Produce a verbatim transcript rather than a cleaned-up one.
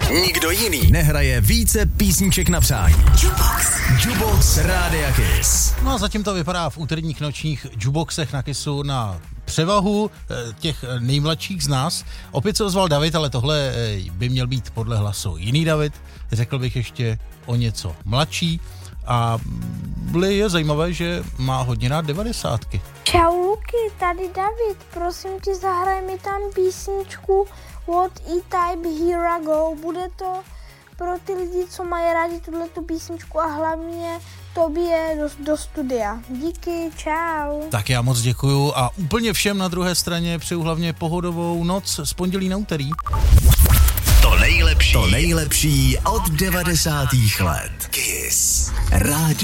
Nikdo jiný nehraje více písniček na přání. Jukebox. Jukebox Rádia Kiss. No a zatím to vypadá v úterních nočních jukeboxech na Kissu na převahu těch nejmladších z nás. Opět se ozval David, ale tohle by měl být podle hlasu jiný David. Řekl bych ještě o něco mladší. A je zajímavé, že má hodně rád devadesátky. Čau Luky, tady David, prosím tě, zahraj mi tam písničku What E-Type Here I Go. Bude to pro ty lidi, co mají rádi tuhletu písničku a hlavně tobě do, do studia. Díky, čau. Tak já moc děkuju a úplně všem na druhé straně přeju hlavně pohodovou noc z pondělí na úterý. To nejlepší, to nejlepší od devadesátých let. Kiss Rádio.